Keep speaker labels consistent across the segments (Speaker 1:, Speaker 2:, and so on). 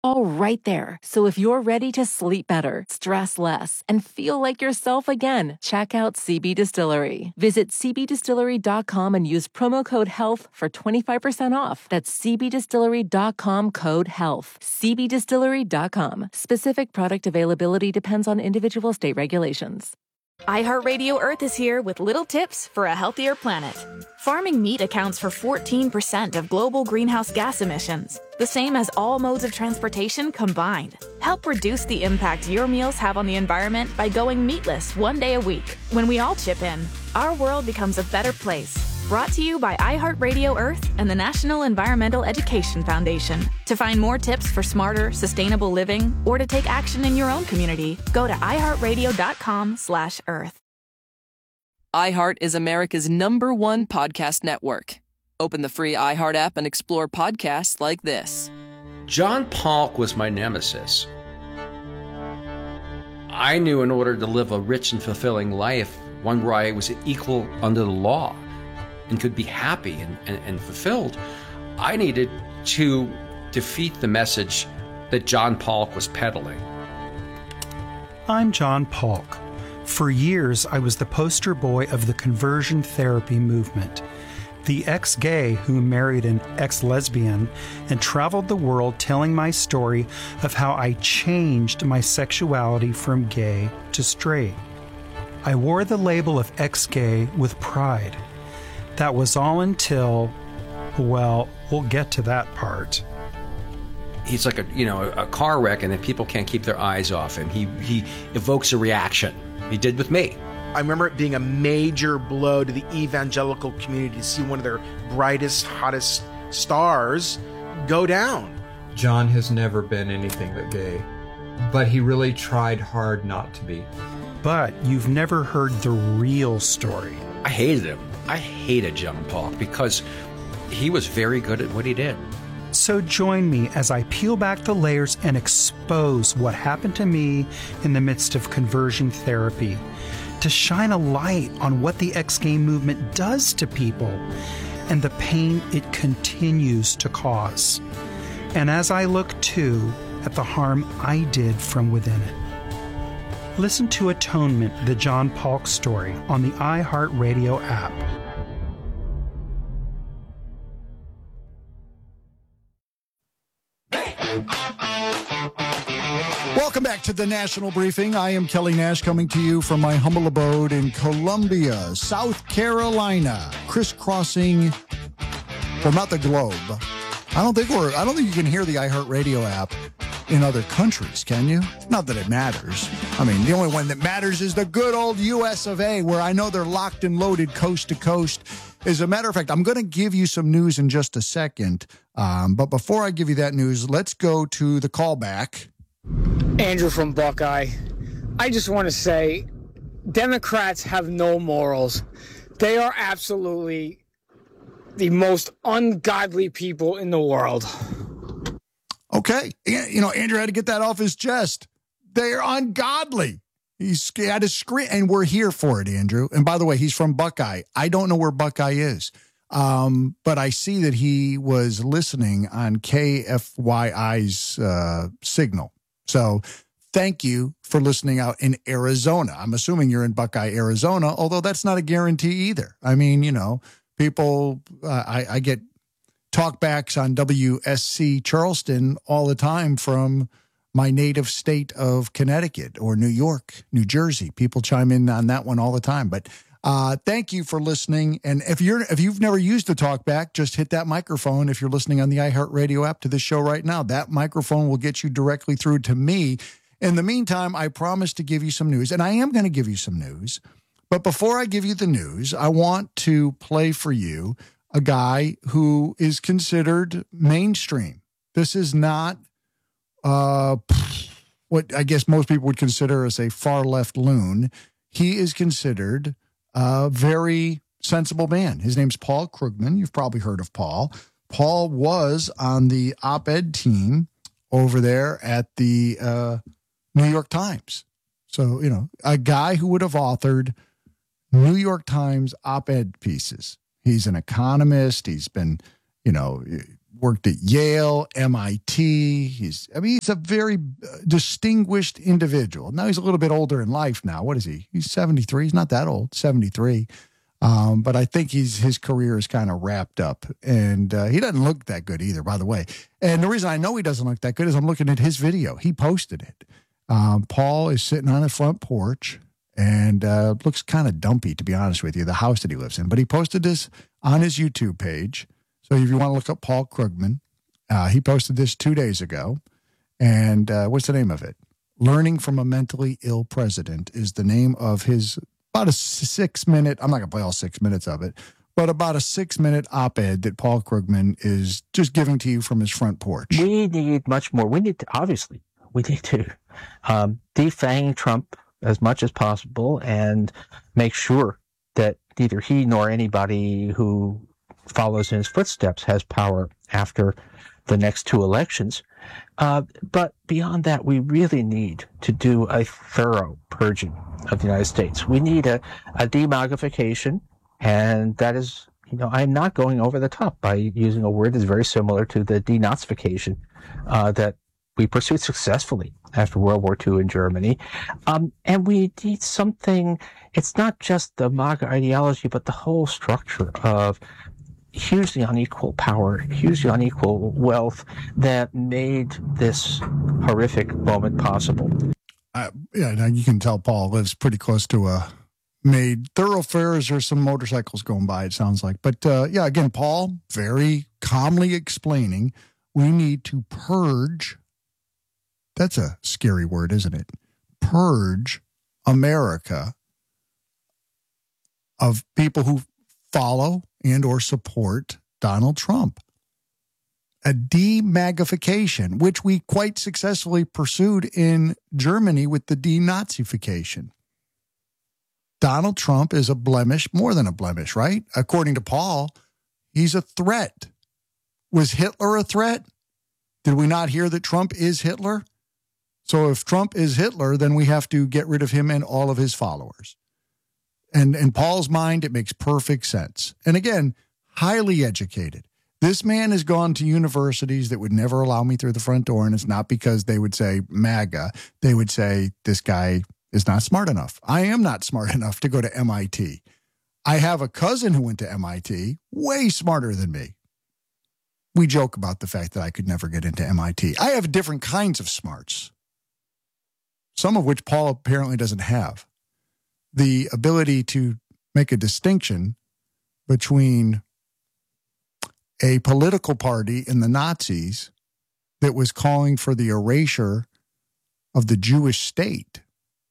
Speaker 1: all right there. So if you're ready to sleep better, stress less, and feel like yourself again, check out CB Distillery. Visit cbdistillery.com and use promo code HEALTH for 25% off. That's cbdistillery.com, code HEALTH. cbdistillery.com. Specific product availability depends on individual state regulations.
Speaker 2: iHeartRadio Earth is here with little tips for a healthier planet. Farming meat accounts for 14% of global greenhouse gas emissions, the same as all modes of transportation combined. Help reduce the impact your meals have on the environment by going meatless one day a week. When we all chip in, our world becomes a better place. Brought to you by iHeartRadio Earth and the National Environmental Education Foundation. To find more tips for smarter, sustainable living, or to take action in your own community, go to iHeartRadio.com/Earth.
Speaker 3: iHeart is America's #1 podcast network. Open the free iHeart app and explore podcasts like this.
Speaker 4: John Polk was my nemesis. I knew in order to live a rich and fulfilling life, one where I was equal under the law and could be happy and fulfilled, I needed to defeat the message that John Polk was peddling.
Speaker 5: I'm John Polk. For years, I was the poster boy of the conversion therapy movement. The ex-gay who married an ex-lesbian and traveled the world telling my story of how I changed my sexuality from gay to straight. I wore the label of ex-gay with pride. That was all until, well, we'll get to that part.
Speaker 4: He's like a car wreck, and then people can't keep their eyes off him. He evokes a reaction. He did with me.
Speaker 6: I remember it being a major blow to the evangelical community to see one of their brightest, hottest stars go down.
Speaker 7: John has never been anything but gay, but he really tried hard not to be.
Speaker 5: But you've never heard the real story.
Speaker 4: I hated him. I hated John Polk because he was very good at what he did.
Speaker 5: So join me as I peel back the layers and expose what happened to me in the midst of conversion therapy, to shine a light on what the ex-gay movement does to people and the pain it continues to cause. And as I look too at the harm I did from within it. Listen to Atonement, the John Polk story, on the iHeartRadio app.
Speaker 8: Welcome back to the National Briefing. I am Kelly Nash, coming to you from my humble abode in Columbia, South Carolina, crisscrossing, well, not the globe. I don't think you can hear the iHeartRadio app in other countries, can you? Not that it matters. I mean, the only one that matters is the good old US of A, where I know they're locked and loaded coast to coast. As a matter of fact, I'm going to give you some news in just a second. But before I give you that news, let's go to the callback.
Speaker 9: Andrew from Buckeye. I just want to say, Democrats have no morals. They are absolutely the most ungodly people in the world.
Speaker 8: Okay. Andrew had to get that off his chest. They're ungodly. He's had to scream, and we're here for it, Andrew. And by the way, he's from Buckeye. I don't know where Buckeye is, but I see that he was listening on KFYI's signal. So thank you for listening out in Arizona. I'm assuming you're in Buckeye, Arizona, although that's not a guarantee either. I mean, people, I get talkbacks on WSC Charleston all the time from my native state of Connecticut or New York, New Jersey. People chime in on that one all the time. But thank you for listening. And if you've never used a talkback, just hit that microphone. If you're listening on the iHeartRadio app to this show right now, that microphone will get you directly through to me. In the meantime, I promise to give you some news, and I am going to give you some news. But before I give you the news, I want to play for you a guy who is considered mainstream. This is not what I guess most people would consider as a far left loon. He is considered a very sensible man. His name's Paul Krugman. You've probably heard of Paul. Paul was on the op-ed team over there at the New York Times. So, a guy who would have authored New York Times op-ed pieces. He's an economist. He's been, worked at Yale, MIT. He's a very distinguished individual. Now he's a little bit older in life now. What is he? He's 73. He's not that old, 73. But I think his career is kind of wrapped up. And he doesn't look that good either, by the way. And the reason I know he doesn't look that good is I'm looking at his video. He posted it. Paul is sitting on his front porch and looks kind of dumpy, to be honest with you, the house that he lives in. But he posted this on his YouTube page. So if you want to look up Paul Krugman, he posted this 2 days ago. And what's the name of it? Learning from a Mentally Ill President is the name of his about a 6-minute, I'm not going to play all 6 minutes of it, but about a 6-minute op-ed that Paul Krugman is just giving to you from his front porch.
Speaker 10: We need much more. We need to defang Trump as much as possible and make sure that neither he nor anybody who follows in his footsteps has power after the next 2 elections. But beyond that, we really need to do a thorough purging of the United States. We need a demagification, and that is, I'm not going over the top by using a word that's very similar to the denazification that we pursued successfully after World War II in Germany. And we need something, it's not just the MAGA ideology, but the whole structure of hugely unequal power, hugely unequal wealth that made this horrific moment possible.
Speaker 8: Now you can tell Paul lives pretty close to a made thoroughfares or some motorcycles going by, it sounds like. But again, Paul very calmly explaining we need to purge. That's a scary word, isn't it? Purge America of people who follow and or support Donald Trump. A demagification, which we quite successfully pursued in Germany with the denazification. Donald Trump is a blemish, more than a blemish, right? According to Paul, he's a threat. Was Hitler a threat? Did we not hear that Trump is Hitler? So if Trump is Hitler, then we have to get rid of him and all of his followers. And in Paul's mind, it makes perfect sense. And again, highly educated. This man has gone to universities that would never allow me through the front door, and it's not because they would say MAGA. They would say, this guy is not smart enough. I am not smart enough to go to MIT. I have a cousin who went to MIT, way smarter than me. We joke about the fact that I could never get into MIT. I have different kinds of smarts, some of which Paul apparently doesn't have. The ability to make a distinction between a political party in the Nazis that was calling for the erasure of the Jewish state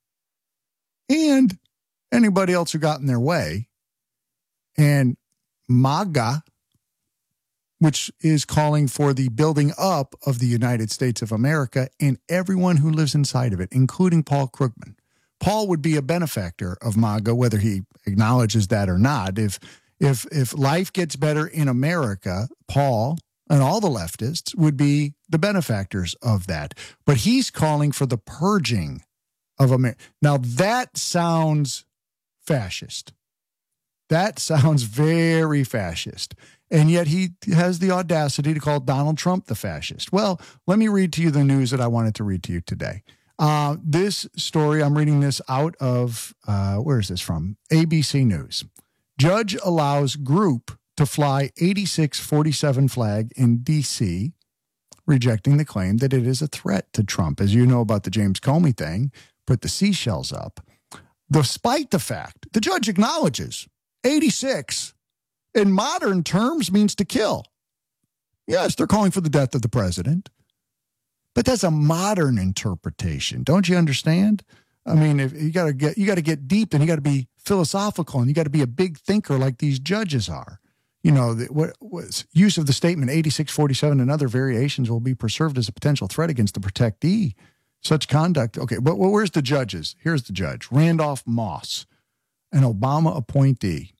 Speaker 8: and anybody else who got in their way, and MAGA, which is calling for the building up of the United States of America and everyone who lives inside of it, including Paul Krugman. Paul would be a benefactor of MAGA, whether he acknowledges that or not. If life gets better in America, Paul and all the leftists would be the benefactors of that. But he's calling for the purging of America. Now, that sounds fascist. That sounds very fascist. And yet he has the audacity to call Donald Trump the fascist. Well, let me read to you the news that I wanted to read to you today. This story, I'm reading this out of, where is this from? ABC News. Judge allows group to fly 8647 flag in D.C., rejecting the claim that it is a threat to Trump. As you know about the James Comey thing, put the seashells up. Despite the fact, the judge acknowledges 86 in modern terms means to kill. Yes, they're calling for the death of the president. But that's a modern interpretation. Don't you understand? I mean, if you got to get deep, and you got to be philosophical, and you got to be a big thinker like these judges are. You know, what use of the statement 8647 and other variations will be preserved as a potential threat against the protectee. Such conduct. Okay, but where's the judges? Here's the judge, Randolph Moss, an Obama appointee.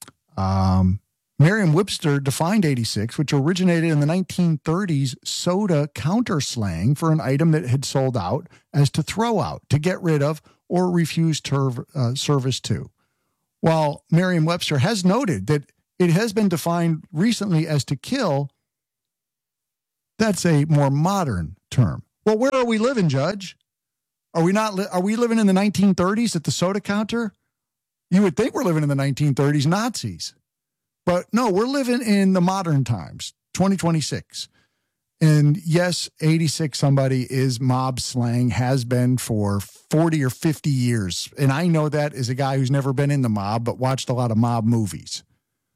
Speaker 8: Merriam-Webster defined 86, which originated in the 1930s soda counter slang for an item that had sold out, as to throw out, to get rid of, or refuse service to. While Merriam-Webster has noted that it has been defined recently as to kill, That's a more modern term. Well, where are we living, Judge? Are we living in the 1930s at the soda counter? You would think we're living in the 1930s Nazis. But no, we're living in the modern times, 2026. And yes, 86 somebody is mob slang, has been for 40 or 50 years. And I know that as a guy who's never been in the mob, but watched a lot of mob movies.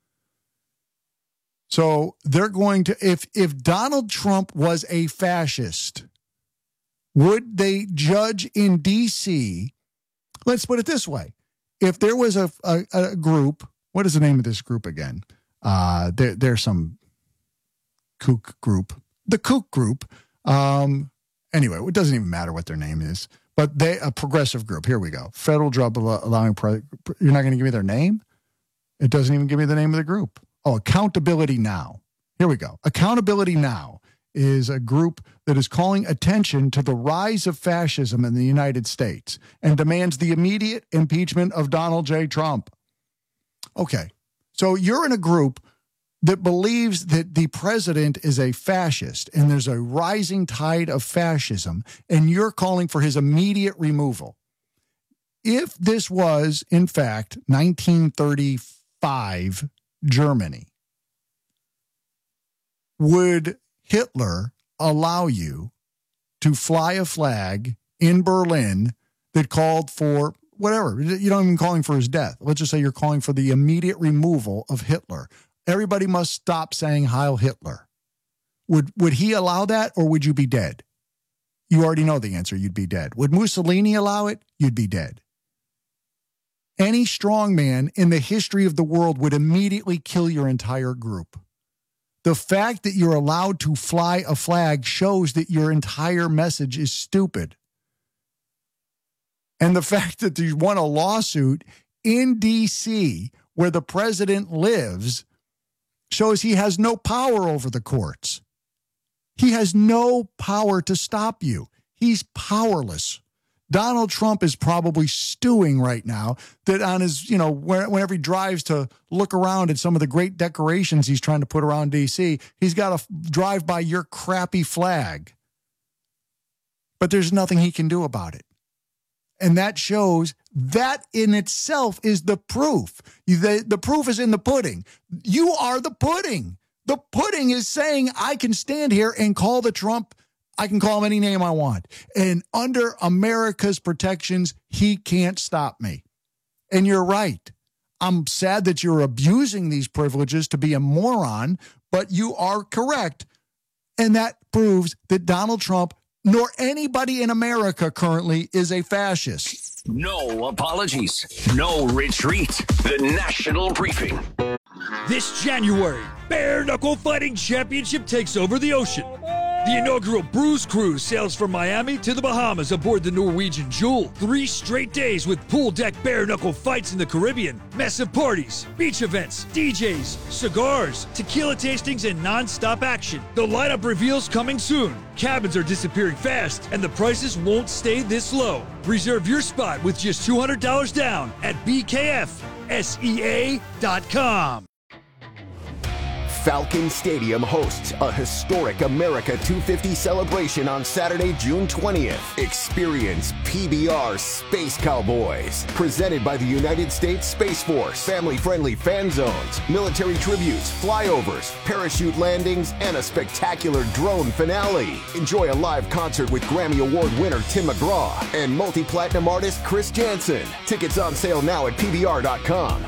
Speaker 8: So they're going to, if Donald Trump was a fascist, would they judge in D.C.? Let's put it this way. If there was a group, what is the name of this group again? There's some kook group. The kook group. Anyway, it doesn't even matter what their name is. But a progressive group. Here we go. Federal drug allowing. You're not going to give me their name? It doesn't even give me the name of the group. Oh, Accountability Now. Here we go. Accountability Now is a group that is calling attention to the rise of fascism in the United States and demands the immediate impeachment of Donald J. Trump. Okay, so you're in a group that believes that the president is a fascist and there's a rising tide of fascism, and you're calling for his immediate removal. If this was, in fact, 1935 Germany, would Hitler allow you to fly a flag in Berlin that called for whatever? You don't even calling for his death. Let's just say you're calling for the immediate removal of Hitler. Everybody must stop saying Heil Hitler. Would he allow that, or would you be dead? You already know the answer. You'd be dead. Would Mussolini allow it? You'd be dead. Any strongman in the history of the world would immediately kill your entire group. The fact that you're allowed to fly a flag shows that your entire message is stupid. And the fact that you won a lawsuit in D.C. where the president lives shows he has no power over the courts. He has no power to stop you. He's powerless. Donald Trump is probably stewing right now that on his, whenever he drives to look around at some of the great decorations he's trying to put around D.C., he's got to drive by your crappy flag. But there's nothing he can do about it. And that shows that in itself is the proof. The proof is in the pudding. You are the pudding. The pudding is saying, I can stand here and call the Trump. I can call him any name I want. And under America's protections, he can't stop me. And you're right. I'm sad that you're abusing these privileges to be a moron, but you are correct. And that proves that Donald Trump, nor anybody in America currently, is a fascist.
Speaker 11: No apologies. No retreat. The National Briefing.
Speaker 12: This January, Bare Knuckle Fighting Championship takes over the ocean. The inaugural Bruise Cruise sails from Miami to the Bahamas aboard the Norwegian Jewel. 3 straight days with pool deck bare knuckle fights in the Caribbean, massive parties, beach events, DJs, cigars, tequila tastings, and non-stop action. The lineup reveals coming soon. Cabins are disappearing fast, and the prices won't stay this low. Reserve your spot with just $200 down at BKFSEA.com.
Speaker 11: Falcon Stadium hosts a historic America 250 celebration on Saturday, June 20th. Experience PBR Space Cowboys, presented by the United States Space Force. Family-friendly fan zones, military tributes, flyovers, parachute landings, and a spectacular drone finale. Enjoy a live concert with Grammy Award winner Tim McGraw and multi-platinum artist Chris Jansen. Tickets on sale now at PBR.com.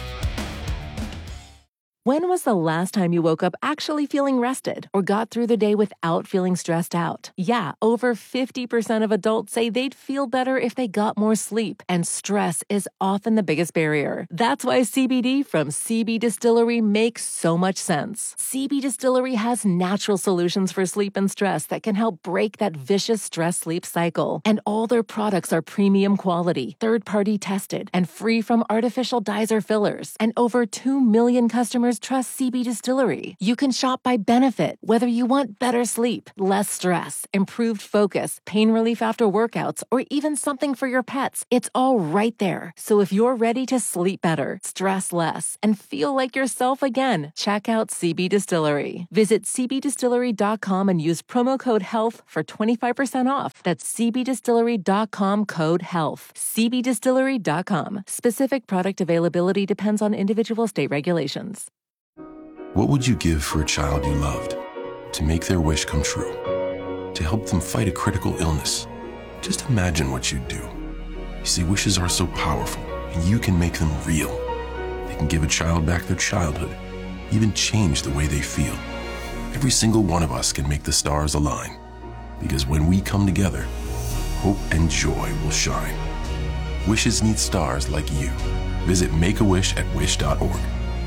Speaker 1: When was the last time you woke up actually feeling rested or got through the day without feeling stressed out? Yeah, over 50% of adults say they'd feel better if they got more sleep, and stress is often the biggest barrier. That's why CBD from CB Distillery makes so much sense. CB Distillery has natural solutions for sleep and stress that can help break that vicious stress-sleep cycle. And all their products are premium quality, third-party tested, and free from artificial dyes or fillers. And over 2 million customers customers trust CB Distillery. You can shop by benefit, whether you want better sleep, less stress, improved focus, pain relief after workouts, or even something for your pets. It's all right there. So if you're ready to sleep better, stress less, and feel like yourself again, check out CB Distillery. Visit cbdistillery.com and use promo code HEALTH for 25% off. That's cbdistillery.com, code HEALTH. cbdistillery.com. Specific product availability depends on individual state regulations.
Speaker 13: What would you give for a child you loved? To make their wish come true? To help them fight a critical illness? Just imagine what you'd do. You see, wishes are so powerful, and you can make them real. They can give a child back their childhood, even change the way they feel. Every single one of us can make the stars align, because when we come together, hope and joy will shine. Wishes need stars like you. Visit Make-A-Wish at wish.org.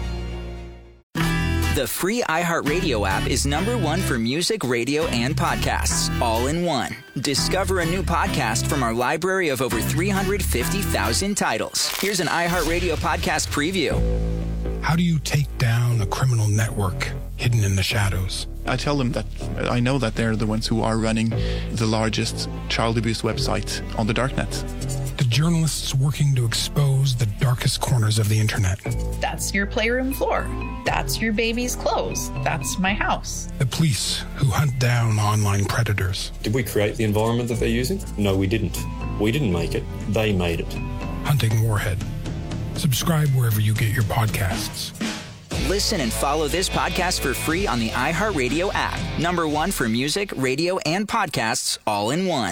Speaker 14: The free iHeartRadio app is #1 for music, radio, and podcasts, all in one. Discover a new podcast from our library of over 350,000 titles. Here's an iHeartRadio podcast preview.
Speaker 15: How do you take down a criminal network hidden in the shadows?
Speaker 16: I tell them that I know that they're the ones who are running the largest child abuse website on the darknet.
Speaker 15: The journalists working to expose the darkest corners of the internet.
Speaker 17: That's your playroom floor. That's your baby's clothes. That's my house.
Speaker 15: The police who hunt down online predators.
Speaker 18: Did we create the environment that they're using? No, we didn't. We didn't make it. They made it.
Speaker 15: Hunting Warhead. Subscribe wherever you get your podcasts.
Speaker 14: Listen and follow this podcast for free on the iHeartRadio app. #1 for music, radio, and podcasts, all in one.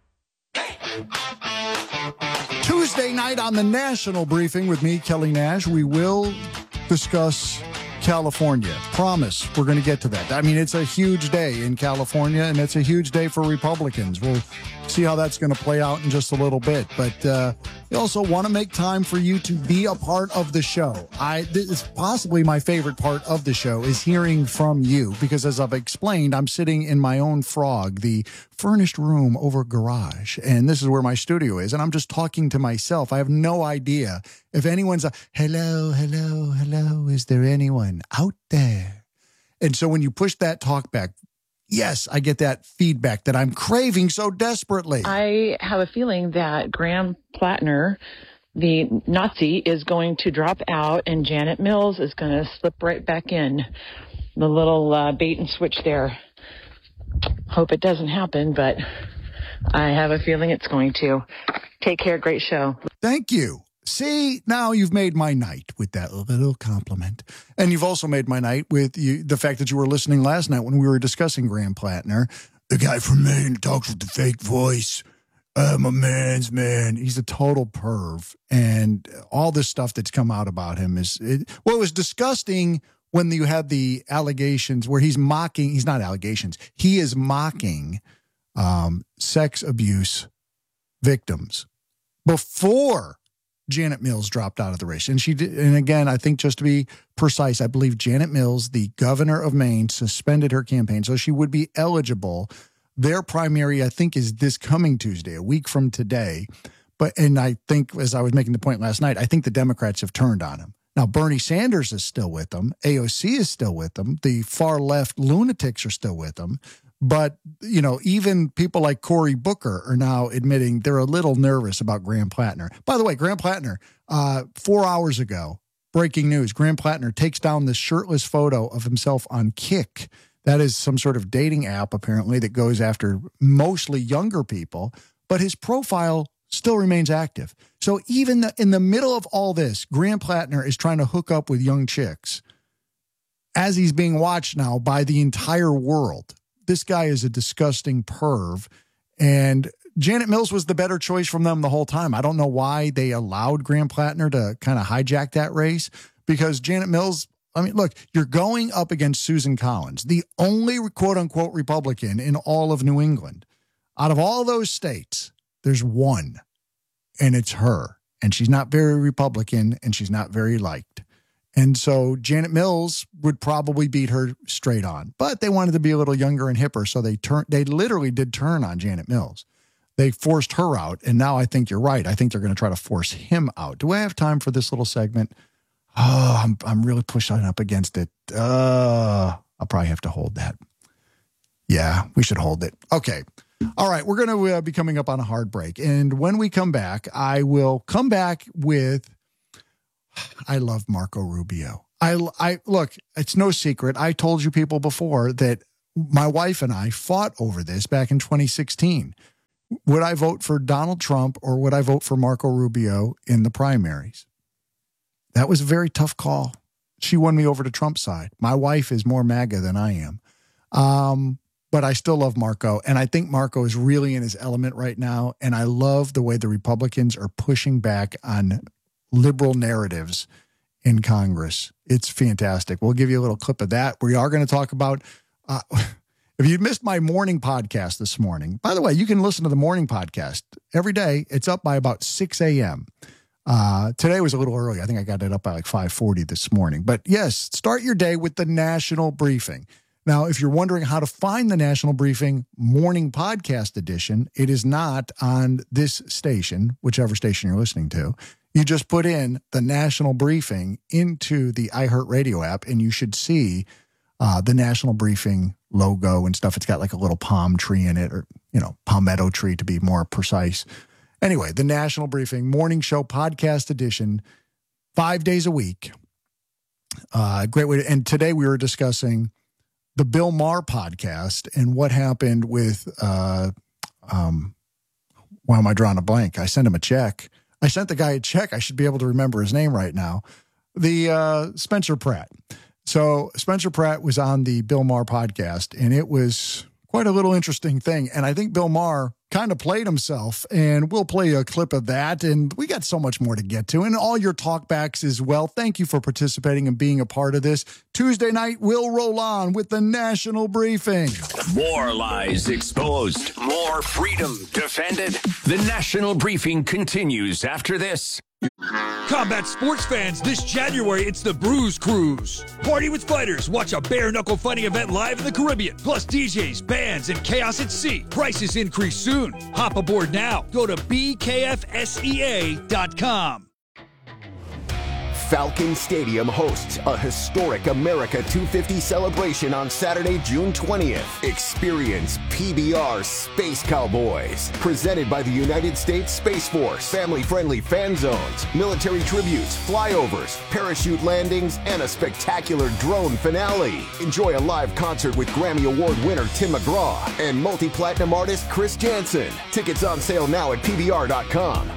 Speaker 8: Tuesday night on the National Briefing with me, Kelly Nash, we will discuss California. Promise, we're going to get to that. I mean, it's a huge day in California, and it's a huge day for Republicans. We'll see how that's going to play out in just a little bit. But we also want to make time for you to be a part of the show. This is possibly my favorite part of the show is hearing from you, because as I've explained, I'm sitting in my own Frog, the furnished room over garage, and this is where my studio is, and I'm just talking to myself. I have no idea if anyone's hello, hello, hello, is there anyone out there? And so when you push that talk back, yes, I get that feedback that I'm craving so desperately.
Speaker 19: I have a feeling that Graham Plattner, the Nazi, is going to drop out and Janet Mills is going to slip right back in. The little bait and switch there. Hope it doesn't happen, but I have a feeling it's going to. Take care. Great show.
Speaker 8: Thank you. See, now you've made my night with that little compliment. And you've also made my night with the fact that you were listening last night when we were discussing Graham Plattner, the guy from Maine who talks with the fake voice. I'm a man's man. He's a total perv. And all this stuff that's come out about him it was disgusting when you had the allegations where he's not allegations, he is mocking sex abuse victims before Janet Mills dropped out of the race. And she did, and again, I think just to be precise, I believe Janet Mills, the governor of Maine, suspended her campaign, so she would be eligible. Their primary, I think, is this coming Tuesday, a week from today. And I think, as I was making the point last night, I think the Democrats have turned on him. Now, Bernie Sanders is still with them. AOC is still with them. The far left lunatics are still with them. But, even people like Cory Booker are now admitting they're a little nervous about Graham Plattner. By the way, Graham Plattner, 4 hours ago, breaking news, Graham Plattner takes down this shirtless photo of himself on Kik. That is some sort of dating app, apparently, that goes after mostly younger people. But his profile still remains active. So even in the middle of all this, Graham Plattner is trying to hook up with young chicks as he's being watched now by the entire world. This guy is a disgusting perv, and Janet Mills was the better choice from them the whole time. I don't know why they allowed Graham Plattner to kind of hijack that race, because Janet Mills, look, you're going up against Susan Collins, the only quote-unquote Republican in all of New England. Out of all those states, there's one, and it's her, and she's not very Republican, and she's not very liked. And so Janet Mills would probably beat her straight on. But they wanted to be a little younger and hipper, so they literally did turn on Janet Mills. They forced her out, and now I think you're right. I think they're going to try to force him out. Do I have time for this little segment? Oh, I'm really pushing up against it. I'll probably have to hold that. Yeah, we should hold it. Okay. All right. We're going to be coming up on a hard break. And when we come back, I will come back with, I love Marco Rubio. I look, it's no secret. I told you people before that my wife and I fought over this back in 2016. Would I vote for Donald Trump or would I vote for Marco Rubio in the primaries? That was a very tough call. She won me over to Trump's side. My wife is more MAGA than I am. But I still love Marco. And I think Marco is really in his element right now. And I love the way the Republicans are pushing back on liberal narratives in Congress. It's fantastic. We'll give you a little clip of that. We are going to talk about, if you missed my morning podcast this morning, by the way, you can listen to the morning podcast every day. It's up by about 6 a.m. Today was a little early. I think I got it up by like 5:40 this morning. But yes, start your day with the National Briefing. Now, if you're wondering how to find the National Briefing Morning Podcast Edition, it is not on this station, whichever station you're listening to. You just put in the National Briefing into the iHeartRadio app, and you should see the National Briefing logo and stuff. It's got like a little palm tree in it, or, palmetto tree to be more precise. Anyway, the National Briefing Morning Show Podcast Edition, 5 days a week. Great way to, and today we were discussing the Bill Maher podcast and what happened with, why am I drawing a blank? I sent him a check. I sent the guy a check. I should be able to remember his name right now. The Spencer Pratt. So Spencer Pratt was on the Bill Maher podcast, and it was quite a little interesting thing. And I think Bill Maher kind of played himself, and we'll play a clip of that. And we got so much more to get to, and all your talkbacks as well. Thank you for participating and being a part of this. Tuesday night, we'll roll on with the National Briefing.
Speaker 20: More lies exposed, more freedom defended. The National Briefing continues after this.
Speaker 12: Combat sports fans, this January, it's the Bruise Cruise. Party with fighters, watch a bare-knuckle fighting event live in the Caribbean, plus DJs, bands, and chaos at sea. Prices increase soon. Hop aboard now. Go to bkfsea.com.
Speaker 11: Falcon Stadium hosts a historic America 250 celebration on Saturday, June 20th. Experience PBR Space Cowboys, presented by the United States Space Force. Family-friendly fan zones, military tributes, flyovers, parachute landings, and a spectacular drone finale. Enjoy a live concert with Grammy Award winner Tim McGraw and multi-platinum artist Chris Jansen. Tickets on sale now at PBR.com.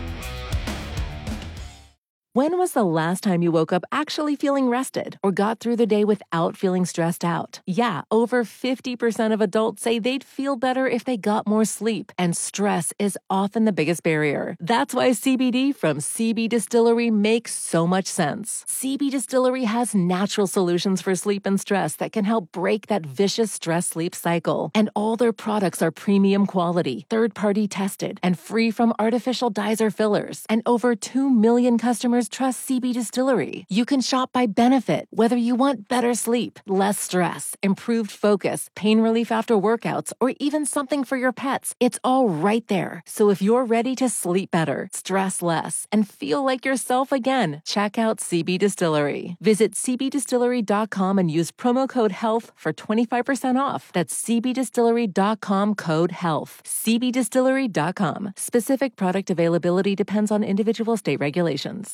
Speaker 1: When was the last time you woke up actually feeling rested or got through the day without feeling stressed out? Yeah, over 50% of adults say they'd feel better if they got more sleep, and stress is often the biggest barrier. That's why CBD from CB Distillery makes so much sense. CB Distillery has natural solutions for sleep and stress that can help break that vicious stress-sleep cycle. And all their products are premium quality, third-party tested, and free from artificial dyes or fillers. And over 2 million customers trust CB Distillery. You can shop by benefit, whether you want better sleep, less stress, improved focus, pain relief after workouts, or even something for your pets. It's all right there. So if you're ready to sleep better, stress less, and feel like yourself again, check out CB Distillery. Visit cbdistillery.com and use promo code HEALTH for 25% off. That's cbdistillery.com, code HEALTH. cbdistillery.com. Specific product availability depends on individual state regulations.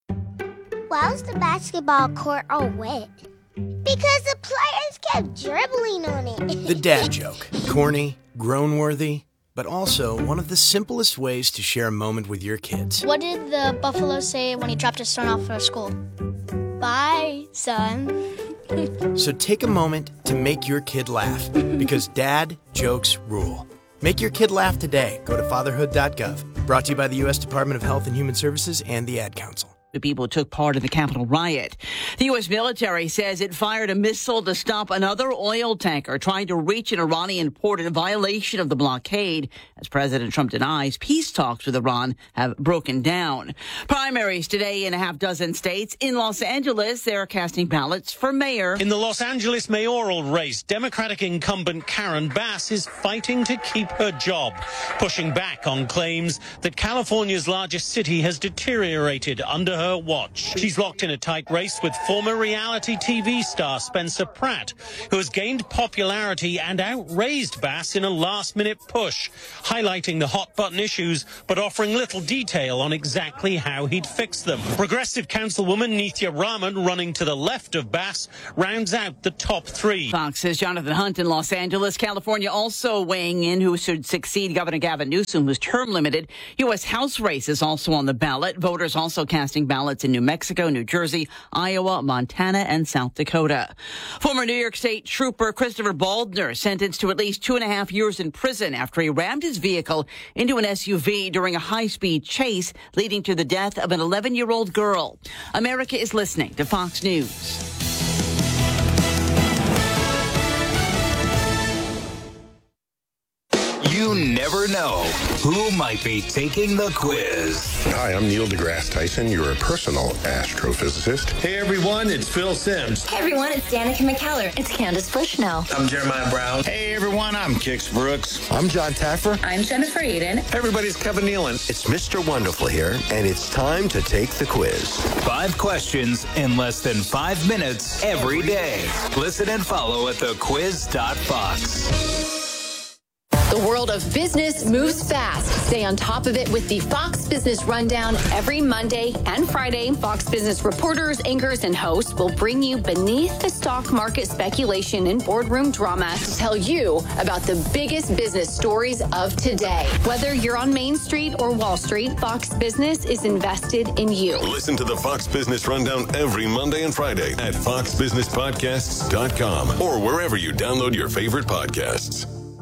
Speaker 21: Why was the basketball court all wet? Because the players kept dribbling on it.
Speaker 22: The dad joke. Corny, groan-worthy, but also one of the simplest ways to share a moment with your kids.
Speaker 23: What did the buffalo say when he dropped his son off for school? Bye, son.
Speaker 22: So take a moment to make your kid laugh, because dad jokes rule. Make your kid laugh today. Go to fatherhood.gov. Brought to you by the U.S. Department of Health and Human Services and the Ad Council.
Speaker 24: The people took part in the Capitol riot. The U.S. military says it fired a missile to stop another oil tanker trying to reach an Iranian port in violation of the blockade. As President Trump denies, peace talks with Iran have broken down. Primaries today in a half dozen states. In Los Angeles, they're casting ballots for mayor.
Speaker 25: In the Los Angeles mayoral race, Democratic incumbent Karen Bass is fighting to keep her job, pushing back on claims that California's largest city has deteriorated under her watch. She's locked in a tight race with former reality TV star Spencer Pratt, who has gained popularity and outraised Bass in a last-minute push, highlighting the hot-button issues but offering little detail on exactly how he'd fix them. Progressive Councilwoman Nithya Raman, running to the left of Bass, rounds out the top three.
Speaker 24: Fox's Jonathan Hunt in Los Angeles. California also weighing in who should succeed Governor Gavin Newsom, who's term limited. U.S. House race is also on the ballot. Voters also casting ballots in New Mexico, New Jersey, Iowa, Montana, and South Dakota. Former New York State Trooper Christopher Baldner sentenced to at least 2.5 years in prison after he rammed his vehicle into an SUV during a high-speed chase, leading to the death of an 11-year-old girl. America is listening to Fox News.
Speaker 20: You never know who might be taking the quiz.
Speaker 2: Hi, I'm Neil deGrasse Tyson, your personal astrophysicist.
Speaker 3: Hey everyone, it's Phil Simms.
Speaker 4: Hey everyone, it's Danica McKellar. It's Candace Bushnell.
Speaker 3: I'm Jeremiah Brown.
Speaker 6: Hey everyone, I'm Kix Brooks.
Speaker 7: I'm John Taffer.
Speaker 4: I'm Jennifer Eden.
Speaker 3: Hey everybody, it's Kevin Nealon.
Speaker 7: It's Mr. Wonderful here, and it's time to take the quiz.
Speaker 20: 5 questions in less than 5 minutes every day. Listen and follow at thequiz.fox.
Speaker 26: The world of business moves fast. Stay on top of it with the Fox Business Rundown every Monday and Friday. Fox Business reporters, anchors, and hosts will bring you beneath the stock market speculation and boardroom drama to tell you about the biggest business stories of today. Whether you're on Main Street or Wall Street, Fox Business is invested in you.
Speaker 27: Listen to the Fox Business Rundown every Monday and Friday at foxbusinesspodcasts.com or wherever you download your favorite podcasts.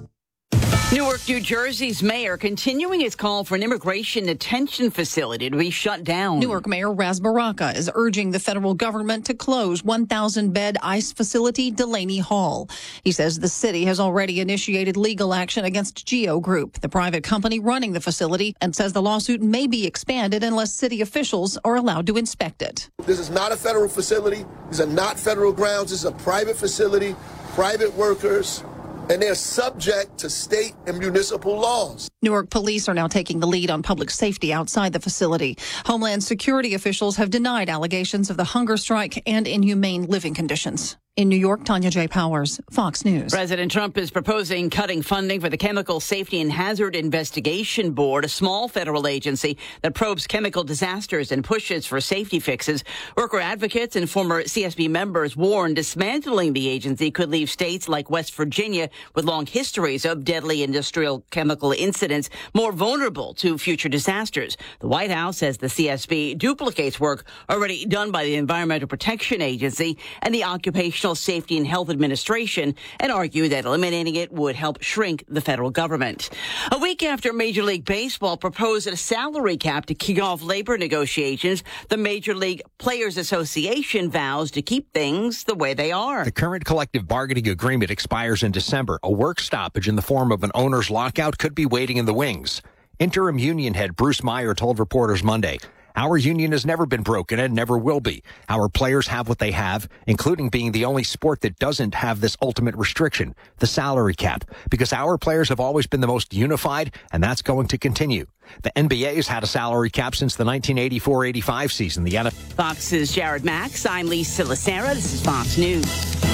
Speaker 24: Newark, New Jersey's mayor continuing his call for an immigration detention facility to be shut down.
Speaker 28: Newark Mayor Ras Baraka is urging the federal government to close 1,000-bed ICE facility Delaney Hall. He says the city has already initiated legal action against Geo Group, the private company running the facility, and says the lawsuit may be expanded unless city officials are allowed to inspect it.
Speaker 29: This is not a federal facility. These are not federal grounds. This is a private facility, private workers, and they're subject to state and municipal laws.
Speaker 28: Newark police are now taking the lead on public safety outside the facility. Homeland Security officials have denied allegations of the hunger strike and inhumane living conditions. In New York, Tanya J. Powers, Fox News.
Speaker 24: President Trump is proposing cutting funding for the Chemical Safety and Hazard Investigation Board, a small federal agency that probes chemical disasters and pushes for safety fixes. Worker advocates and former CSB members warn dismantling the agency could leave states like West Virginia with long histories of deadly industrial chemical incidents more vulnerable to future disasters. The White House says the CSB duplicates work already done by the Environmental Protection Agency and the Occupational Safety and Health Administration, and argue that eliminating it would help shrink the federal government. A week after Major League Baseball proposed a salary cap to kick off labor negotiations, the Major League Players Association vows to keep things the way they are.
Speaker 30: The current collective bargaining agreement expires in December. A work stoppage in the form of an owner's lockout could be waiting in the wings. Interim union head Bruce Meyer told reporters Monday, "Our union has never been broken and never will be. Our players have what they have, including being the only sport that doesn't have this ultimate restriction, the salary cap, because our players have always been the most unified, and that's going to continue." The NBA has had a salary cap since the 1984-85 season. The NFL.
Speaker 24: Fox's Jared Max. I'm Lisa Lacera. This is Fox News.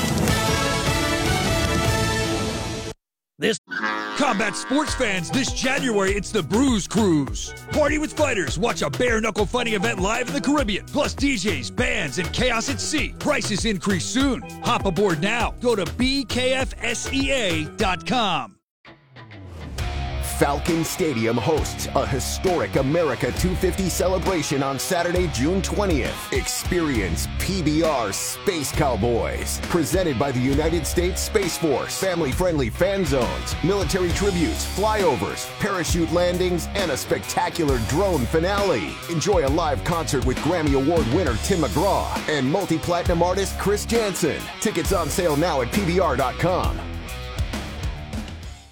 Speaker 12: This Combat Sports fans, this January, it's the Bruise Cruise. Party with fighters. Watch a bare-knuckle fighting event live in the Caribbean. Plus DJs, bands, and chaos at sea. Prices increase soon. Hop aboard now. Go to bkfsea.com.
Speaker 11: Falcon Stadium hosts a historic America 250 celebration on Saturday, June 20th. Experience PBR Space Cowboys, presented by the United States Space Force. Family-friendly fan zones, military tributes, flyovers, parachute landings, and a spectacular drone finale. Enjoy a live concert with Grammy Award winner Tim McGraw and multi-platinum artist Chris Janson. Tickets on sale now at PBR.com.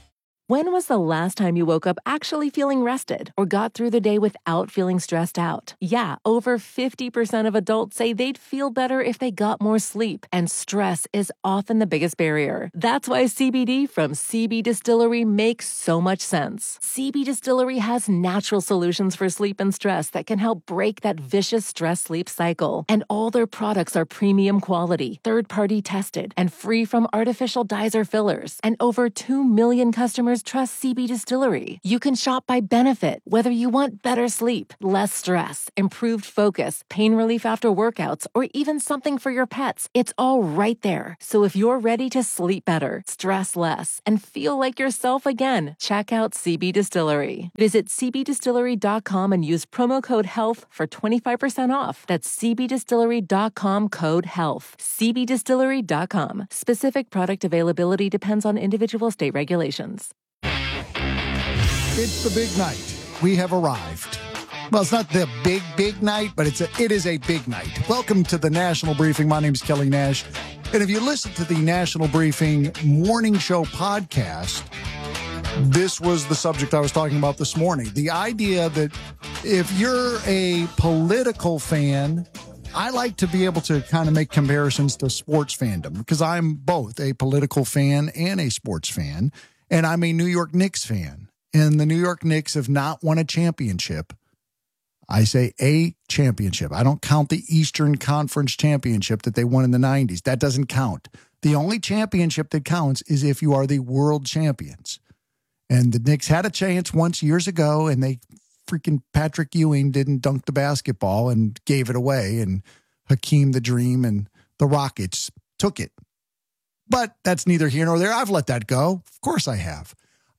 Speaker 1: When was the last time you woke up actually feeling rested or got through the day without feeling stressed out? Yeah, over 50% of adults say they'd feel better if they got more sleep, and stress is often the biggest barrier. That's why CBD from CB Distillery makes so much sense. CB Distillery has natural solutions for sleep and stress that can help break that vicious stress-sleep cycle. And all their products are premium quality, third-party tested, and free from artificial dyes or fillers. And over 2 million customers trust CB Distillery. You can shop by benefit, whether you want better sleep, less stress, improved focus, pain relief after workouts, or even something for your pets. It's all right there. So if you're ready to sleep better, stress less, and feel like yourself again, check out CB Distillery. Visit cbdistillery.com and use promo code HEALTH for 25% off. That's cbdistillery.com, code HEALTH. cbdistillery.com. Specific product availability depends on individual state regulations.
Speaker 8: It's the big night. We have arrived. Well, it's not the big night, but it is a big night. Welcome to the National Briefing. My name is Kelly Nash. And if you listen to the National Briefing Morning Show podcast, this was the subject I was talking about this morning. The idea that if you're a political fan, I like to be able to kind of make comparisons to sports fandom because I'm both a political fan and a sports fan, and I'm a New York Knicks fan. And the New York Knicks have not won a championship. I say a championship. I don't count the Eastern Conference championship that they won in the 90s. That doesn't count. The only championship that counts is if you are the world champions. And the Knicks had a chance once years ago, and freaking Patrick Ewing didn't dunk the basketball and gave it away, and Hakeem the Dream and the Rockets took it. But that's neither here nor there. I've let that go. Of course I have.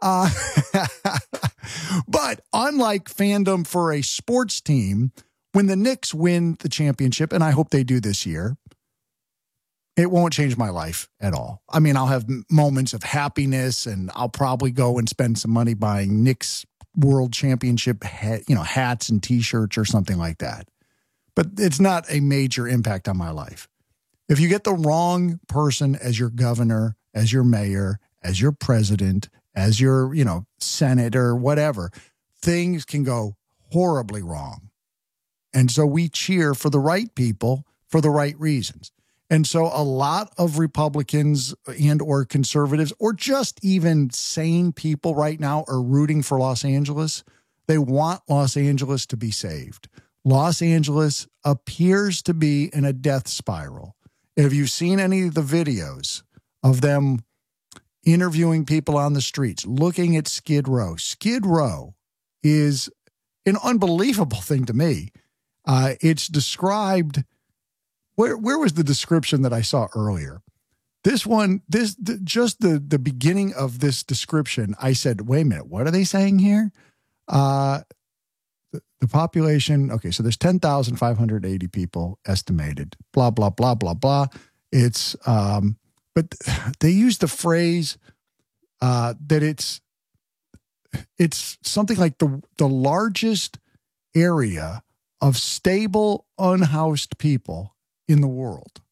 Speaker 8: But unlike fandom for a sports team, when the Knicks win the championship, and I hope they do this year, it won't change my life at all. I mean, I'll have moments of happiness, and I'll probably go and spend some money buying Knicks World Championship hats and T-shirts or something like that. But it's not a major impact on my life. If you get the wrong person as your governor, as your mayor, as your president, as your, Senate or whatever, things can go horribly wrong. And so we cheer for the right people for the right reasons. And so a lot of Republicans and or conservatives or just even sane people right now are rooting for Los Angeles. They want Los Angeles to be saved. Los Angeles appears to be in a death spiral. If you've seen any of the videos of them interviewing people on the streets, looking at Skid Row. Skid Row is an unbelievable thing to me. It's described. Where was the description that I saw earlier? Just the beginning of this description, I said, wait a minute, what are they saying here? The population, okay, so there's 10,580 people estimated, blah, blah, blah, blah, blah. It's, but they use the phrase that it's something like the largest area of stable, unhoused people in the world.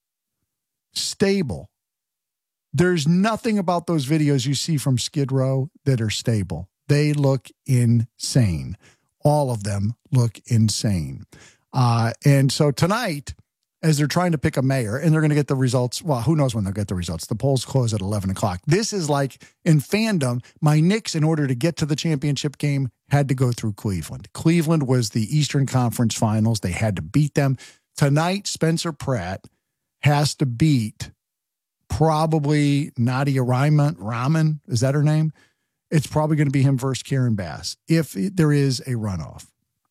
Speaker 8: Stable. There's nothing about those videos you see from Skid Row that are stable. They look insane. All of them look insane. And so tonight, as they're trying to pick a mayor, and they're going to get the results. Well, who knows when they'll get the results? The polls close at 11 o'clock. This is like in fandom, my Knicks, in order to get to the championship game, had to go through Cleveland. Cleveland was the Eastern Conference Finals. They had to beat them. Tonight, Spencer Pratt has to beat probably Nadia Rahman. Is that her name? It's probably going to be him versus Karen Bass if there is a runoff.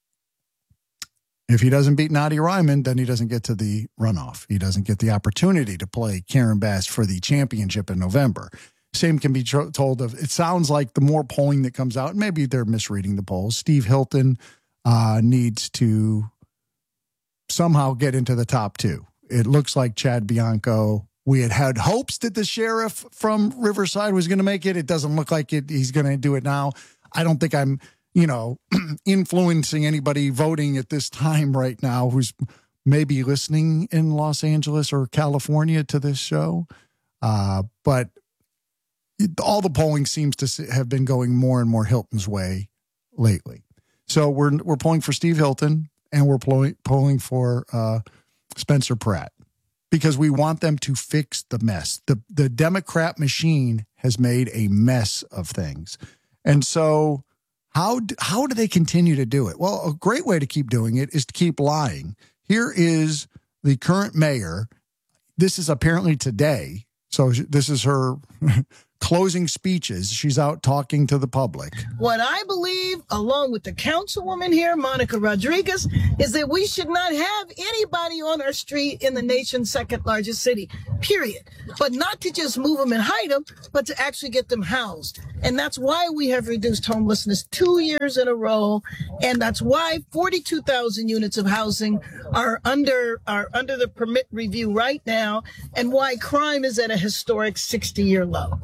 Speaker 8: If he doesn't beat Nadia Rahman, then he doesn't get to the runoff. He doesn't get the opportunity to play Karen Bass for the championship in November. Same can be told of, it sounds like the more polling that comes out, maybe they're misreading the polls. Steve Hilton needs to somehow get into the top two. It looks like Chad Bianco. We had hopes that the sheriff from Riverside was going to make it. It doesn't look like it. He's going to do it now. I don't think I'm influencing anybody voting at this time right now who's maybe listening in Los Angeles or California to this show. But all the polling seems to have been going more and more Hilton's way lately. So we're polling for Steve Hilton, and we're polling for Spencer Pratt, because we want them to fix the mess. The Democrat machine has made a mess of things. And so how do they continue to do it? Well, a great way to keep doing it is to keep lying. Here is the current mayor. This is apparently today. So this is her closing speeches. She's out talking to the public.
Speaker 5: What I believe, along with the councilwoman here, Monica Rodriguez, is that we should not have anybody on our street in the nation's second largest city, period. But not to just move them and hide them, but to actually get them housed. And that's why we have reduced homelessness 2 years in a row. And that's why 42,000 units of housing are under the permit review right now, and why crime is at a historic 60-year low.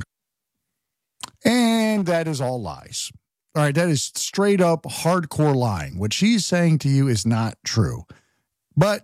Speaker 8: And that is all lies. All right, that is straight up hardcore lying. What she's saying to you is not true. But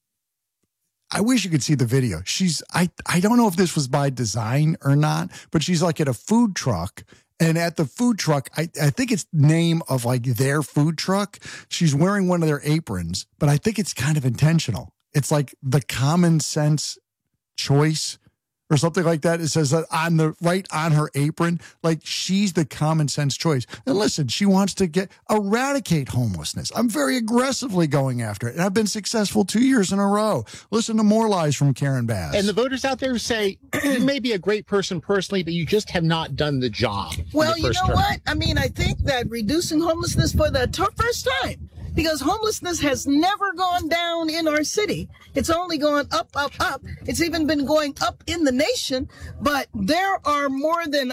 Speaker 8: I wish you could see the video. I don't know if this was by design or not, but she's like at a food truck. And at the food truck, I think it's the name of like their food truck. She's wearing one of their aprons, but I think it's kind of intentional. It's like the Common Sense Choice or something like that. It says that right on her apron, like she's the common sense choice. And listen, she wants to eradicate homelessness. I'm very aggressively going after it, and I've been successful 2 years in a row. Listen to more lies from Karen Bass.
Speaker 9: And the voters out there say, you may be a great person personally, but you just have not done the job.
Speaker 5: Well, you know what? I mean, I think that reducing homelessness for the first time, because homelessness has never gone down in our city. It's only gone up, up, up. It's even been going up in the nation. But there are more than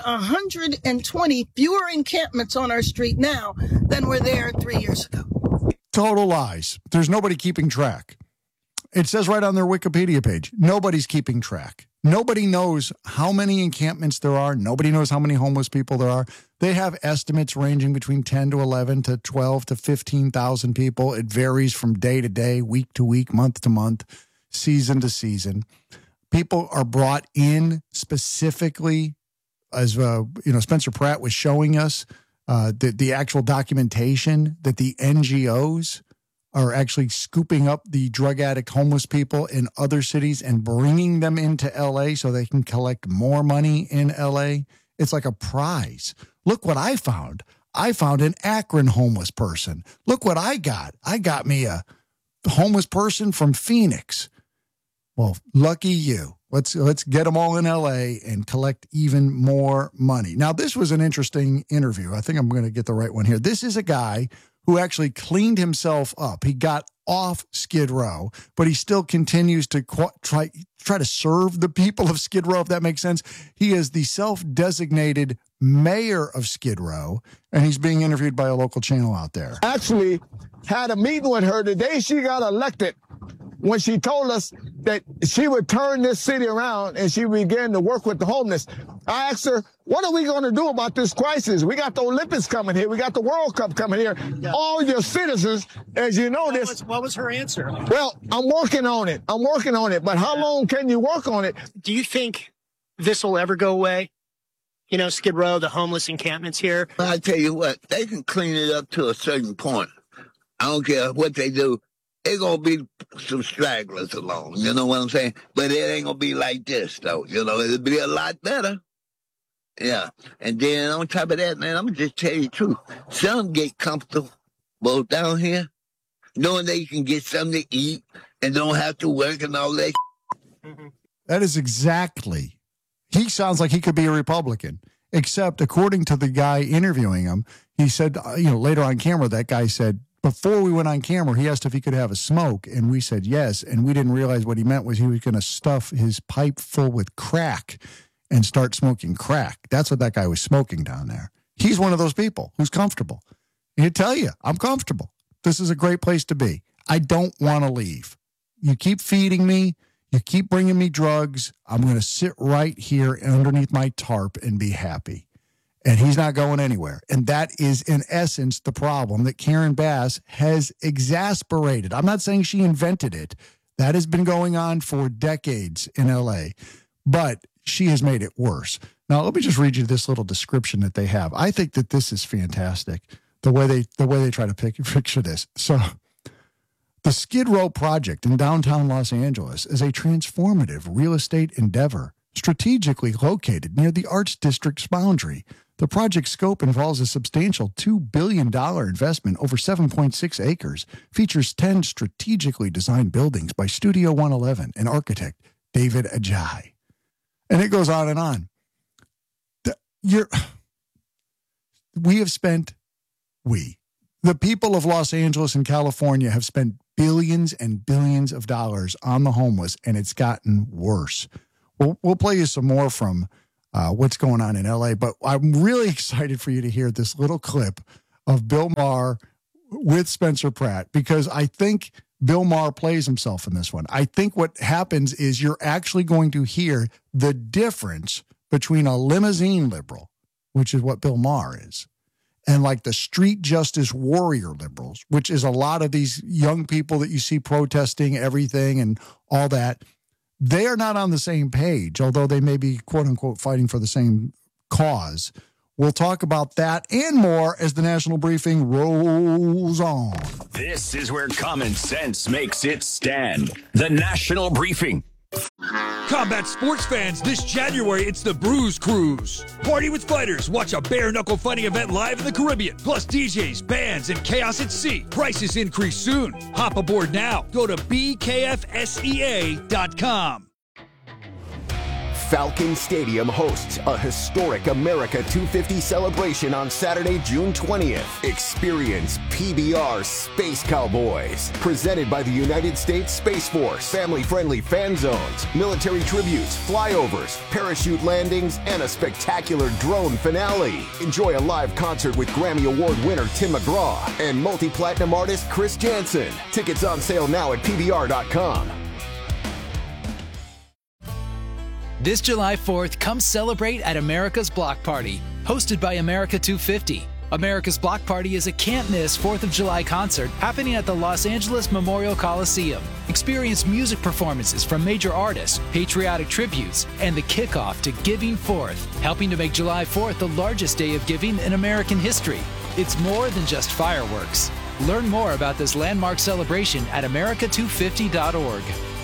Speaker 5: 120 fewer encampments on our street now than were there 3 years ago.
Speaker 8: Total lies. There's nobody keeping track. It says right on their Wikipedia page, nobody's keeping track. Nobody knows how many encampments there are. Nobody knows how many homeless people there are. They have estimates ranging between 10 to 11 to 12 to 15,000 people. It varies from day to day, week to week, month to month, season to season. People are brought in specifically, as Spencer Pratt was showing us, the actual documentation that the NGOs are actually scooping up the drug addict homeless people in other cities and bringing them into LA so they can collect more money in LA. It's like a prize. Look what I found. I found an Akron homeless person. Look what I got. I got me a homeless person from Phoenix. Well, lucky you. Let's get them all in LA and collect even more money. Now, this was an interesting interview. I think I'm going to get the right one here. This is a guy who actually cleaned himself up. He got off Skid Row, but he still continues to try to serve the people of Skid Row, if that makes sense. He is the self-designated mayor of Skid Row, and he's being interviewed by a local channel out there.
Speaker 10: Actually had a meeting with her the day she got elected, when she told us that she would turn this city around and she began to work with the homeless. I asked her, what are we going to do about this crisis? We got the Olympics coming here. We got the World Cup coming here. Yeah. All your citizens, as you know
Speaker 9: What was her answer?
Speaker 10: Well, I'm working on it. But how long can you work on it?
Speaker 9: Do you think this will ever go away? You know, Skid Row, the homeless encampments here?
Speaker 13: I tell you what, they can clean it up to a certain point. I don't care what they do. There's going to be some stragglers along, you know what I'm saying? But it ain't going to be like this, though. You know, it'll be a lot better. Yeah. And then on top of that, man, I'm going to just tell you the truth. Some get comfortable both down here, knowing they can get something to eat and don't have to work and all that.
Speaker 8: That is exactly. He sounds like he could be a Republican, except according to the guy interviewing him, he said, later on camera, that guy said, before we went on camera, he asked if he could have a smoke, and we said yes, and we didn't realize what he meant was he was going to stuff his pipe full with crack and start smoking crack. That's what that guy was smoking down there. He's one of those people who's comfortable. He'll tell you, I'm comfortable. This is a great place to be. I don't want to leave. You keep feeding me. You keep bringing me drugs. I'm going to sit right here underneath my tarp and be happy. And he's not going anywhere. And that is, in essence, the problem that Karen Bass has exasperated. I'm not saying she invented it. That has been going on for decades in L.A., but she has made it worse. Now, let me just read you this little description that they have. I think that this is fantastic, the way they try to picture this. So, the Skid Row project in downtown Los Angeles is a transformative real estate endeavor strategically located near the Arts District's boundary. The project scope involves a substantial $2 billion investment over 7.6 acres, features 10 strategically designed buildings by Studio 111 and architect David Ajay. And it goes on and on. The people of Los Angeles and California have spent billions and billions of dollars on the homeless, and it's gotten worse. We'll play you some more from what's going on in LA, but I'm really excited for you to hear this little clip of Bill Maher with Spencer Pratt, because I think Bill Maher plays himself in this one. I think what happens is you're actually going to hear the difference between a limousine liberal, which is what Bill Maher is, and like the street justice warrior liberals, which is a lot of these young people that you see protesting everything and all that. They are not on the same page, although they may be, quote unquote, fighting for the same cause. We'll talk about that and more as the National Briefing rolls on.
Speaker 20: This is where common sense makes its stand. The National Briefing.
Speaker 12: Combat sports fans, this January, it's the Bruise Cruise. Party with fighters, watch a bare-knuckle fighting event live in the Caribbean, plus DJs, bands, and chaos at sea. Prices increase soon. Hop aboard now. Go to bkfsea.com.
Speaker 11: Falcon Stadium hosts a historic America 250 celebration on Saturday, June 20th. Experience PBR Space Cowboys, presented by the United States Space Force. Family-friendly fan zones, military tributes, flyovers, parachute landings, and a spectacular drone finale. Enjoy a live concert with Grammy Award winner Tim McGraw and multi-platinum artist Chris Jansen. Tickets on sale now at PBR.com.
Speaker 14: This July 4th, come celebrate at America's Block Party, hosted by America 250. America's Block Party is a can't-miss 4th of July concert happening at the Los Angeles Memorial Coliseum. Experience music performances from major artists, patriotic tributes, and the kickoff to Giving Forth, helping to make July 4th the largest day of giving in American history. It's more than just fireworks. Learn more about this landmark celebration at america250.org.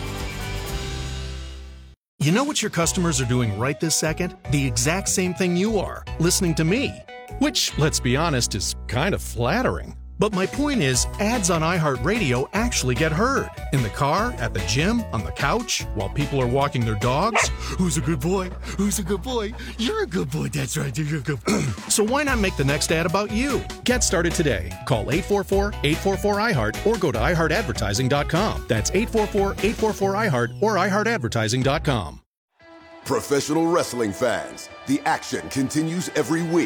Speaker 15: You know what your customers are doing right this second? The exact same thing you are, listening to me. Which, let's be honest, is kind of flattering. But my point is, ads on iHeartRadio actually get heard. In the car, at the gym, on the couch, while people are walking their dogs. Who's a good boy? Who's a good boy? You're a good boy, that's right, you're a good boy. So why not make the next ad about you? Get started today. Call 844-844-iHeart or go to iHeartAdvertising.com. That's 844-844-iHeart or iHeartAdvertising.com.
Speaker 16: Professional wrestling fans, the action continues every week.